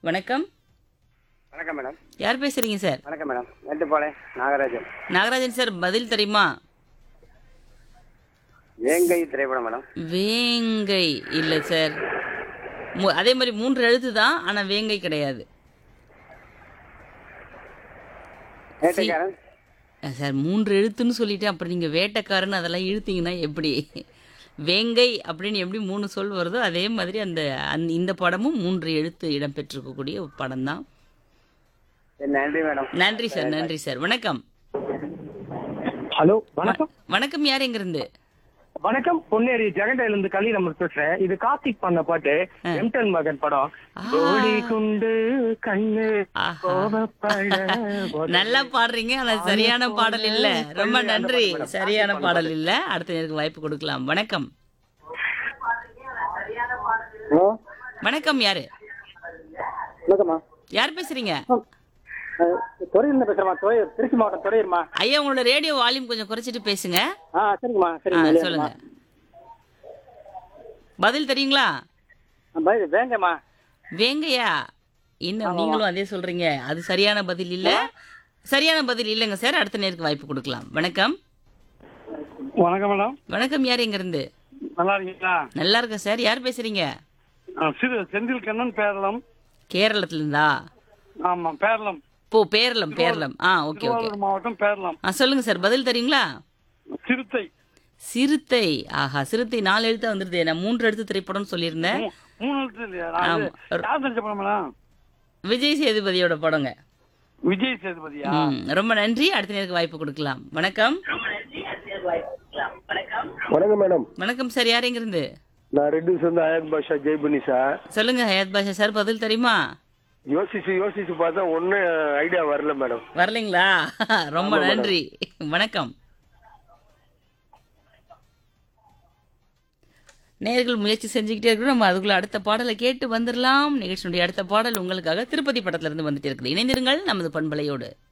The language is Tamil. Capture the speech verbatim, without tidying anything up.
வணக்கம். வணக்கம் மேடம். யார் பேசுறீங்க சார்? வணக்கம் மேடம். மேட்டுப்பாளையம் நாகராஜன். நாகராஜன் சார், பதில் தெரியுமா? வேங்கை திரைப்படம் மேடம். வேங்கை இல்ல சார். மு- அதே மாதிரி மூன்று எழுத்து தான், ஆனா வேங்கை கிடையாது. வேட்டைக்காரன். அஹ் சார், மூன்று எழுத்துன்னு சொல்லிட்டு அப்புறம் நீங்க வேட்டைக்காரன் அதெல்லாம் இழுத்தீங்கன்னா எப்படி? வேங்கை அப்படின்னு எப்படி மூணு சொல் வருதோ அதே மாதிரி அந்த அந்த- இந்த படமும் மூன்று எழுத்து இடம்பெற்றிருக்கக்கூடிய ஒரு படம் தான். சரி, நன்றி மேடம். நன்றி சார், நன்றி சார். வணக்கம். ஹலோ வணக்கம். வணக்கம், யார் எங்கிருந்து? வணக்கம் பொன்னேரி ஜெகண்டையில இருந்து கலி நம்பர் பேசுறேன். இது கார்த்திக் பண்ண பாட்டு, எம்டன் மகன் படம். ஆ. கோடி குண்டு கண்ணு ஆஹா. கோபப்பட நல்லா பாடுறீங்க, ஆனா சரியான பாடல் இல்ல. ரொம்ப நன்றி. சரியான பாடல் இல்ல. அடுத்த நேருக்கு வாய்ப்பு கொடுக்கலாம். வணக்கம். ஹலோ, வணக்கம், யாரு? வணக்கம்மா. யார் பேசுறீங்க? துறையிலிருந்து பேசுறேம்மா. துறையூர், திருச்சி மாவட்டம் துறையூர்மா. ஐயா, உங்களோட ரேடியோ வால்யூம் கொஞ்சம் குறைச்சிட்டு பேசுங்க. ஆ சரிங்கம்மா, ஆ, சரிங்க. சொல்லுங்க. பதில் தெரியுங்களா? பதில் வேங்கைம்மா. வேங்கையா? இன்னும் நீங்களும் அதே சொல்றீங்க. அது சரியான பதில் இல்ல. சரியான பதில் இல்லைங்க சார். அடுத்த நேருக்கு வாய்ப்பு கொடுக்கலாம். வணக்கம். வணக்கம் மேடம். வணக்கம், யார் எங்க இருந்து? நல்லா இருக்கீங்களா? நல்லா இருக்கேன் சார். யார் பேசுறீங்க? சிறு செந்தில் கண்ணன் பேரளம். கேரளத்துல இருந்தா? ஆமா, பேரளம். போ பேரளம், பேரளம். ஆ, ஓகே ஓகே. மாவட்டம் பேரளம். ஆ, சொல்லுங்க சார். பதில் தெரியுங்களா? சிறுத்தை. சிறுத்தை. ஆஹா, சிறுத்தை நாலு எழுத்தா வந்துருது. நான் மூன்று எழுத்து திரைப்படம் சொல்லியிருந்தேன். மூணு எழுத்து இல்லையா? ஆமா. யார் தெரிஞ்ச படம் மேடம்? விஜய் சேதுபதியோட படங்க. விஜய் சேதுபதியா? ம், ரொம்ப நன்றி. அடுத்த நேருக்கு வாய்ப்பு கொடுக்கலாம். வணக்கம். வணக்கம் மேடம். வணக்கம் சார், யார் எங்க இருந்து? நான் ரெண்டு சேர்ந்து அயத் பாஷா ஜெய்பனி சார். சொல்லுங்க ஹயாத் பாஷா சார், பதில் தெரியுமா? யோசிச்சு யோசிச்சு பார்த்தா ஒன்னும் ஐடியா வரல மேடம். வரலைங்களா? ரொம்ப நன்றி. வணக்கம். நேயர்கள் முயற்சி செஞ்சுக்கிட்டே இருக்கணும். நம்ம அதுக்குள்ள அடுத்த பாடலை கேட்டு வந்துடலாம். நிகழ்ச்சியினுடைய அடுத்த பாடல் உங்களுக்காக திருப்பதி படத்துல இருந்து வந்துட்டு இருக்குது. இணைந்திருங்கள் நமது பண்பலையோடு.